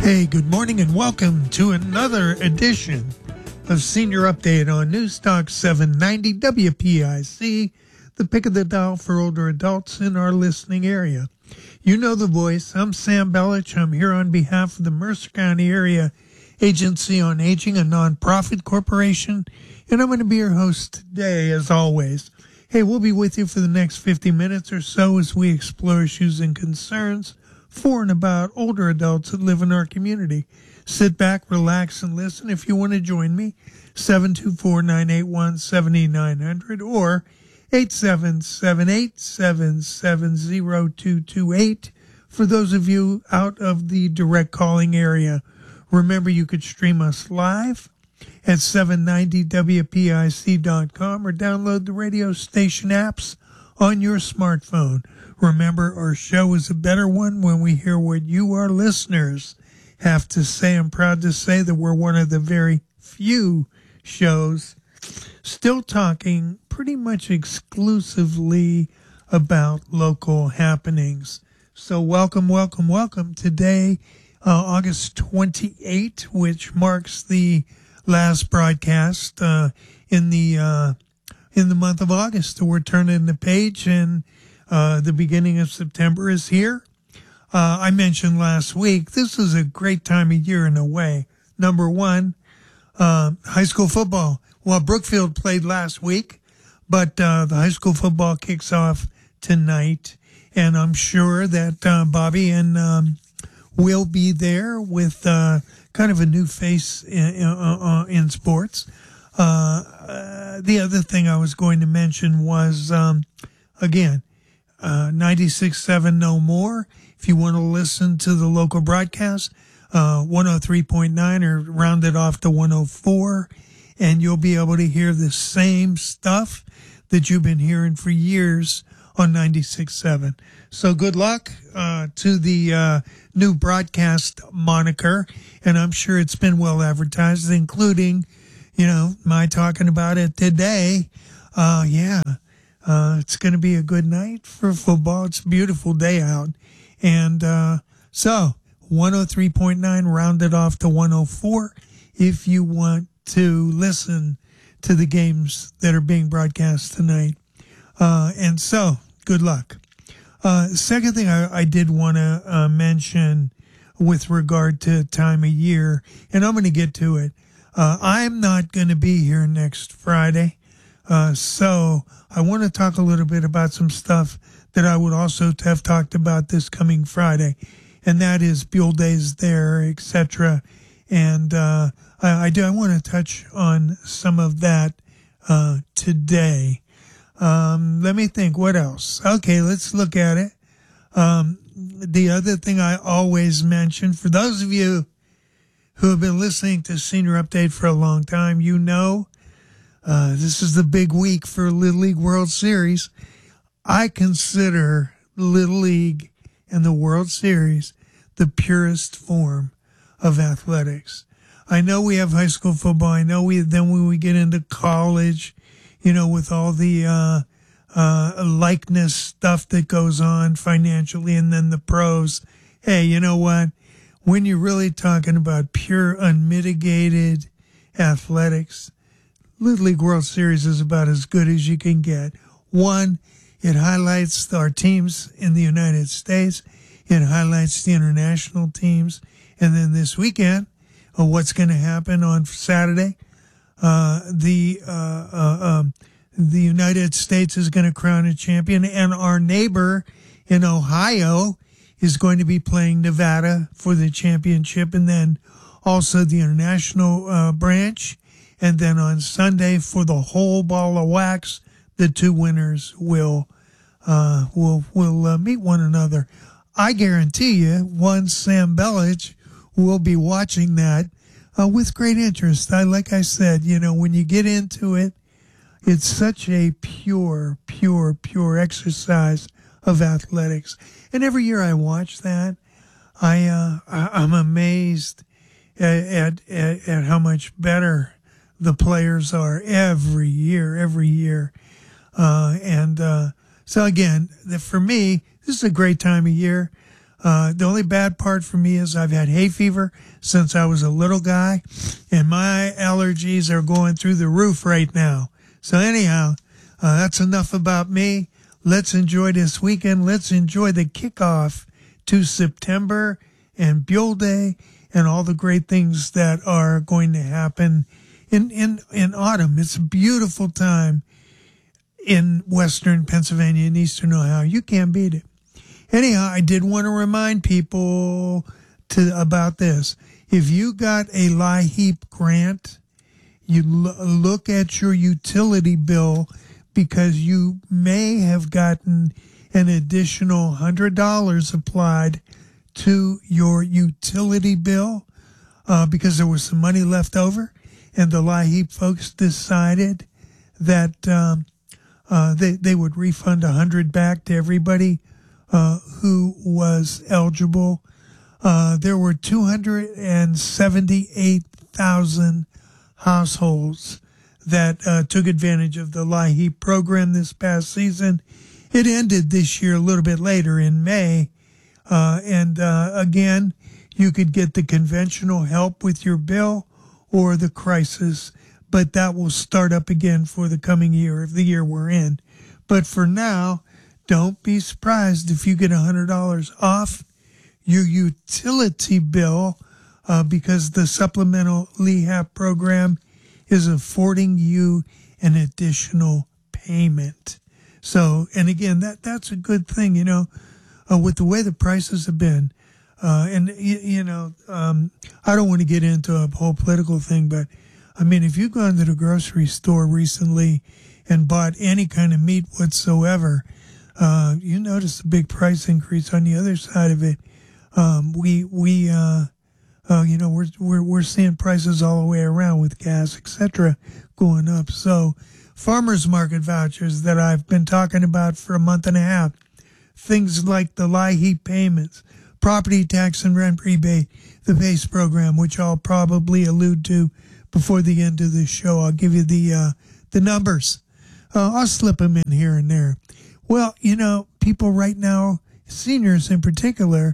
Hey, good morning and welcome to another edition of Senior Update on Newstalk 790 WPIC, the pick of the dial for older adults in our listening area. You know the voice. I'm Sam Bellich. I'm here on behalf of the Mercer County Area Agency on Aging, a nonprofit corporation, and I'm going to be your host today, as always. Hey, we'll be with you for the next 50 minutes or so as we explore issues and concerns for and about older adults that live in our community. Sit back, relax, and listen. If you want to join me, 724-981-7900 or 877-877-0228 for those of you out of the direct calling area. Remember, you could stream us live at 790WPIC.com or download the radio station apps on your smartphone. Remember, our show is a better one when we hear what you, our listeners, have to say. I'm proud to say that we're one of the very few shows still talking pretty much exclusively about local happenings. So welcome, welcome, welcome. Today, August 28, which marks the last broadcast in the month of August. We're turning the page, and the beginning of September is here. I mentioned last week, this is a great time of year in a way. Number one, high school football. Well, Brookfield played last week, but the high school football kicks off tonight, and I'm sure that Bobby and will be there with kind of a new face in sports. The other thing I was going to mention was, again, 96.7 No More. If you want to listen to the local broadcast, 103.9 or round it off to 104, and you'll be able to hear the same stuff that you've been hearing for years on 96.7. So good luck to the new broadcast moniker, and I'm sure it's been well advertised, including, my talking about it today. It's going to be a good night for football. It's a beautiful day out. And so 103.9 rounded off to 104 if you want to listen to the games that are being broadcast tonight. And so good luck. Second thing I did want to mention with regard to time of year, and I'm going to get to it. I'm not going to be here next Friday. So I want to talk a little bit about some stuff that I would also have talked about this coming Friday, and that is Buell Days there, etc. And I want to touch on some of that today. Let me think. What else? Okay, let's look at it. The other thing I always mention, for those of you who have been listening to Senior Update for a long time, this is the big week for Little League World Series. I consider Little League and the World Series the purest form of athletics. I know we have high school football. I know then when we get into college, with all the likeness stuff that goes on financially, and then the pros. Hey, you know what? When you're really talking about pure, unmitigated athletics, Little League World Series is about as good as you can get. One, it highlights our teams in the United States. It highlights the international teams. And then this weekend, what's going to happen on Saturday? The United States is going to crown a champion, and our neighbor in Ohio is going to be playing Nevada for the championship, and then also the international branch. And then on Sunday, for the whole ball of wax, the two winners will meet one another. I guarantee you, one Sam Bellich will be watching that with great interest. Like I said, when you get into it, it's such a pure exercise of athletics. And every year I watch that, I'm amazed at how much better the players are every year. So again, for me, this is a great time of year. The only bad part for me is I've had hay fever since I was a little guy, and my allergies are going through the roof right now. So anyhow, that's enough about me. Let's enjoy this weekend. Let's enjoy the kickoff to September and Buell Day and all the great things that are going to happen in autumn. It's a beautiful time in western Pennsylvania and eastern Ohio. You can't beat it. Anyhow, I did want to remind people about this. If you got a LIHEAP grant, you look at your utility bill, because you may have gotten an additional $100 applied to your utility bill because there was some money left over, and the LIHEAP folks decided that they would refund $100 back to everybody who was eligible. There were 278,000 households that took advantage of the LIHEAP program this past season. It ended this year a little bit later in May. Again, you could get the conventional help with your bill or the crisis, but that will start up again for the coming year, of the year we're in. But for now, don't be surprised if you get $100 off your utility bill because the supplemental LIHEAP program is affording you an additional payment. So, and again, that's a good thing, with the way the prices have been. I don't want to get into a whole political thing, but I mean, if you've gone to the grocery store recently and bought any kind of meat whatsoever, you notice a big price increase on the other side of it. We're seeing prices all the way around with gas, etc., going up. So farmers market vouchers that I've been talking about for a month and a half, things like the LIHEAP payments, property tax and rent rebate, the PACE program, which I'll probably allude to before the end of the show. I'll give you the numbers. I'll slip them in here and there. Well, people right now, seniors in particular,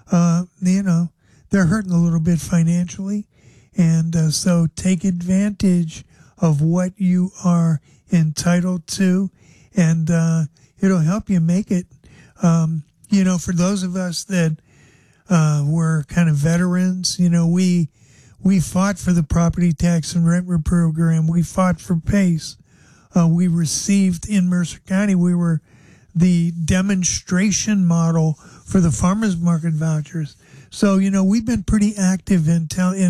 they're hurting a little bit financially. And so take advantage of what you are entitled to, and it'll help you make it. For those of us that were kind of veterans, we fought for the property tax and rent program. We fought for PACE. We received in Mercer County, we were the demonstration model for the farmers market vouchers. So, we've been pretty active in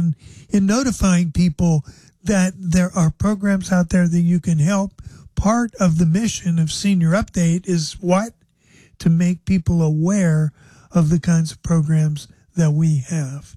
notifying people that there are programs out there that you can help. Part of the mission of Senior Update is what? To make people aware of the kinds of programs that we have.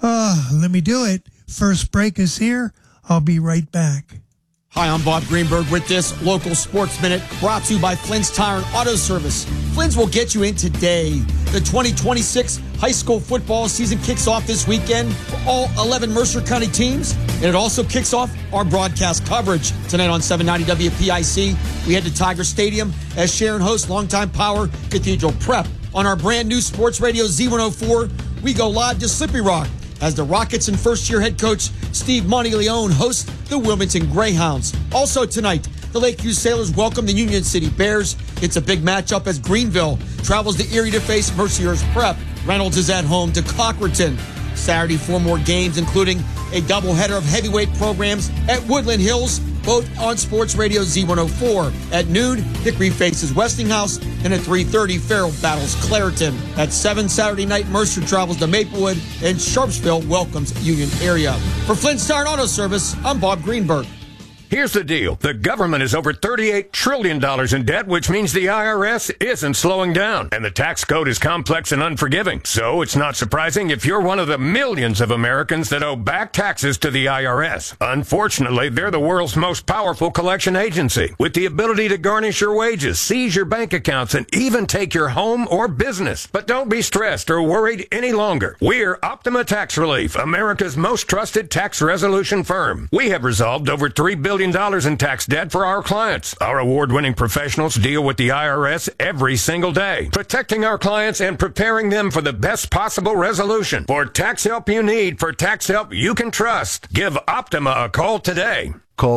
Let me do it. First break is here. I'll be right back. Hi, I'm Bob Greenberg with this local sports minute brought to you by Flynn's Tire and Auto Service. Flynn's will get you in today. The 2026 high school football season kicks off this weekend for all 11 Mercer County teams, and it also kicks off our broadcast coverage. Tonight on 790 WPIC, we head to Tiger Stadium as Sharon hosts longtime Power Cathedral Prep. On our brand new sports radio Z104, we go live to Slippery Rock as the Rockets and first-year head coach Steve Monteleone host the Wilmington Greyhounds. Also tonight, the Lakeview Sailors welcome the Union City Bears. It's a big matchup as Greenville travels to Erie to face Mercier's Prep. Reynolds is at home to Cochranton. Saturday, 4 more games, including a doubleheader of heavyweight programs at Woodland Hills, both on Sports Radio Z104. At noon, Hickory faces Westinghouse, and at 3:30, Farrell battles Clareton. At 7 Saturday night, Mercer travels to Maplewood, and Sharpsville welcomes Union Area. For Flynn's Tire and Auto Service, I'm Bob Greenberg. Here's the deal. The government is over $38 trillion in debt, which means the IRS isn't slowing down. And the tax code is complex and unforgiving. So it's not surprising if you're one of the millions of Americans that owe back taxes to the IRS. Unfortunately, they're the world's most powerful collection agency, with the ability to garnish your wages, seize your bank accounts, and even take your home or business. But don't be stressed or worried any longer. We're Optima Tax Relief, America's most trusted tax resolution firm. We have resolved over $3 billion million in tax debt for our clients. Our award-winning professionals deal with the IRS every single day, protecting our clients and preparing them for the best possible resolution. For tax help you need, for tax help you can trust, give Optima a call today. Call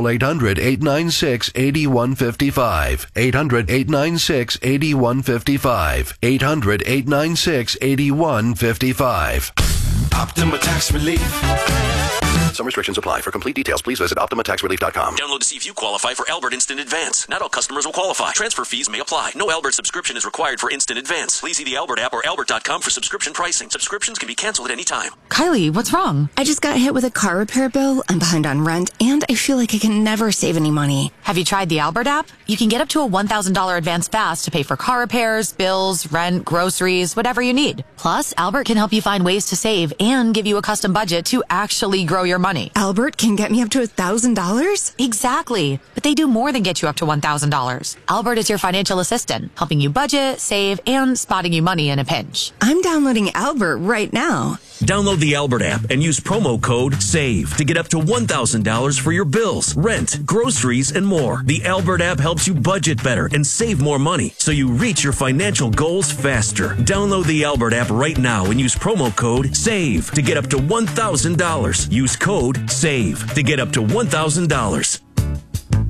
800-896-8155. 800-896-8155. 800-896-8155. Optima Tax Relief. Some restrictions apply. For complete details, please visit OptimaTaxRelief.com. Download to see if you qualify for Albert Instant Advance. Not all customers will qualify. Transfer fees may apply. No Albert subscription is required for Instant Advance. Please see the Albert app or Albert.com for subscription pricing. Subscriptions can be canceled at any time. Kylie, what's wrong? I just got hit with a car repair bill. I'm behind on rent, and I feel like I can never save any money. Have you tried the Albert app? You can get up to a $1,000 advance fast to pay for car repairs, bills, rent, groceries, whatever you need. Plus, Albert can help you find ways to save and give you a custom budget to actually grow your money. Albert can get me up to $1,000? Exactly. But they do more than get you up to $1,000. Albert is your financial assistant, helping you budget, save, and spotting you money in a pinch. I'm downloading Albert right now. Download the Albert app and use promo code SAVE to get up to $1,000 for your bills, rent, groceries, and more. The Albert app helps you budget better and save more money so you reach your financial goals faster. Download the Albert app right now and use promo code SAVE to get up to $1,000. Use code SAVE to get up to $1,000.